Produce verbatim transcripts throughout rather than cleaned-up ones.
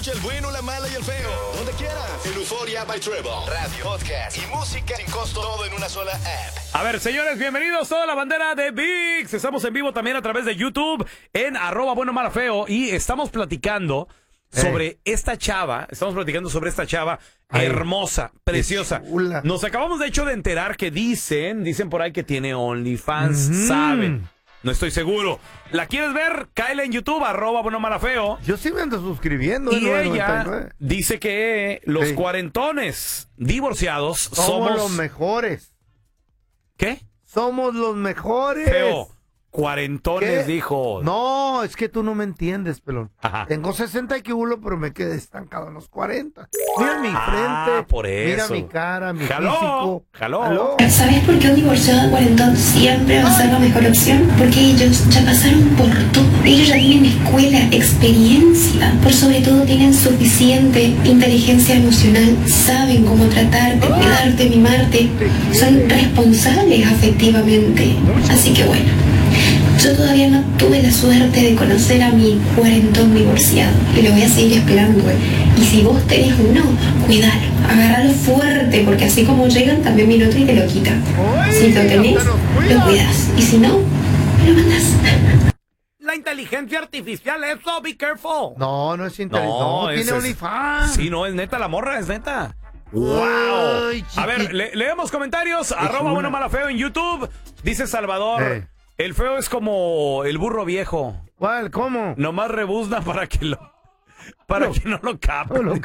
Escucha el bueno, la mala y el feo. Donde quieras. En Euforia by Trevor. Radio, podcast y música sin costo. Todo en una sola app. A ver, señores, bienvenidos toda la bandera de ViX. Estamos en vivo también a través de YouTube en arroba bueno, mala, feo. Y estamos platicando sobre eh. esta chava. Estamos platicando sobre esta chava Ay, hermosa, preciosa. Nos acabamos de hecho de enterar que dicen, dicen por ahí que tiene OnlyFans, mm-hmm. ¿saben? No estoy seguro. ¿La quieres ver? Cáele en YouTube, arroba bueno, mala, feo. Yo sí me ando suscribiendo. Y ella dice que los sí. cuarentones divorciados somos... Somos los mejores. ¿Qué? Somos los mejores. Feo. Cuarentones, ¿Qué? Dijo. No, es que tú no me entiendes, pelón. Ajá. Tengo sesenta y que hulo, pero me quedé estancado en los cuarenta. Mira mi ah, frente, por eso. Mira mi cara, mi jaló, físico. Jaló. jaló. ¿Sabes por qué un divorciado cuarentón siempre va a ser la mejor opción? Porque ellos ya pasaron por todo. Ellos ya tienen escuela, experiencia. Por sobre todo tienen suficiente inteligencia emocional. Saben cómo tratarte, cuidarte, mimarte. Son responsables afectivamente. Así que bueno. Yo todavía no tuve la suerte de conocer a mi cuarentón divorciado. Y lo voy a seguir esperando, ¿eh? Y si vos tenés uno, cuidalo. Agárralo fuerte, porque así como llegan, también viene otro y te lo quita. Si lo tenés, lo cuidas. Y si no, me lo mandás. La inteligencia artificial, eso, be careful. No, no es inteligencia. No, no tiene OnlyFans. Sí, no, es neta, la morra es neta. ¡Wow! Ay, a ver, le leemos comentarios. Arroba bueno, mala, feo en YouTube. Dice Salvador. Eh. El feo es como el burro viejo. ¿Cuál? ¿Cómo? Nomás rebuzna para que lo para no, que no lo capte. No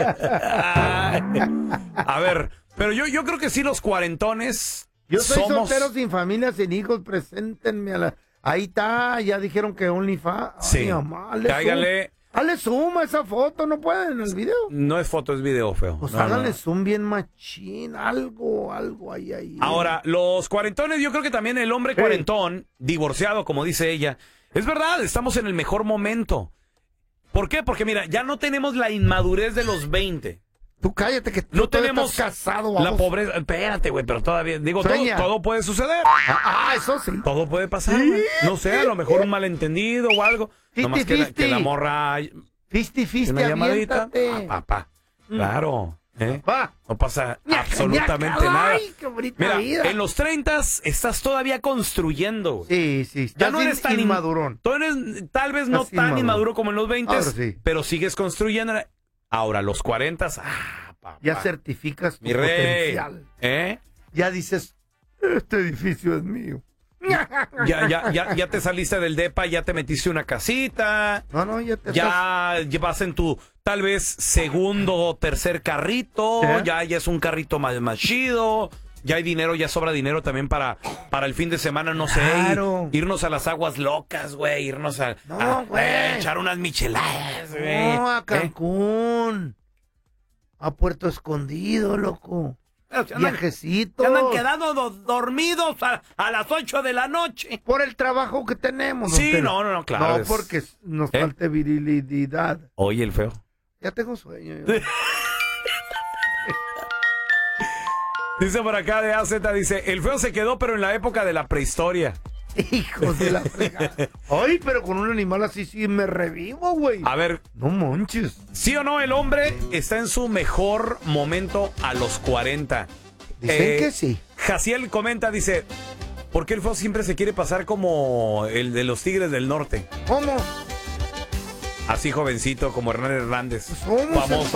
a ver, pero yo, yo creo que sí los cuarentones. Yo soy somos... soltero sin familia, sin hijos, preséntenme a la... Ahí está, ya dijeron que OnlyFans. Sí. Ay, mamá, Cáigale. Hazle zoom a esa foto, no pueden en el video. No es foto, es video, feo. Pues no, háganle no. zoom bien machín, algo, algo ahí, ahí. Ahora, los cuarentones, yo creo que también el hombre cuarentón, hey. divorciado, como dice ella, es verdad, estamos en el mejor momento. ¿Por qué? Porque mira, ya no tenemos la inmadurez de los veinte. Tú cállate que tú no tenemos estás casado, vamos. La pobreza. Espérate, güey, pero todavía digo todo, todo puede suceder. Ah, ah, eso sí. Todo puede pasar. ¿Sí? No sé, a lo mejor un malentendido o algo. Fifty, Nomás que la, que la morra. Fisti, fisti, una llamadita. Ah, papá. Claro. ¿eh? Papá. No pasa absolutamente nada. Ay, qué bonita Mira, vida. en los treintas estás todavía construyendo. Sí, sí. Ya no eres tan inmadurón. Tú eres, tal vez no estás tan inmaduro. inmaduro como en los veinte, sí. pero sigues construyendo. Ahora, los cuarentas, ah, papá. Ya certificas tu Mi rey, potencial. ¿eh? Ya dices, este edificio es mío. Ya, ya, ya, ya te saliste del depa, ya te metiste una casita. No, no, ya te Ya estás... vas en tu, tal vez, segundo o tercer carrito. ¿Eh? Ya, ya es un carrito más, más chido. Ya hay dinero, ya sobra dinero también para, para el fin de semana, no claro. sé, ir, irnos a las aguas locas, güey, irnos a, no, a, güey. a echar unas micheladas, güey. No, a Cancún, ¿eh? A Puerto Escondido, loco. Viajecitos. Se andan quedando do, dormidos a, a las ocho de la noche. Por el trabajo que tenemos. Sí, no, no, no, claro. No, es... porque nos ¿Eh? falta virilidad. Oye, el feo. Ya tengo sueño. Dice por acá de A Z, dice, el feo se quedó pero en la época de la prehistoria. Hijos de la fregada. Ay, pero con un animal así sí me revivo, güey. A ver. No manches. ¿Sí o no el hombre está en su mejor momento a los cuarenta? Dicen eh, que sí. Jaciel comenta, dice, ¿por qué el feo siempre se quiere pasar como el de los Tigres del Norte? ¿Cómo? Así jovencito como Hernán Hernández. Pues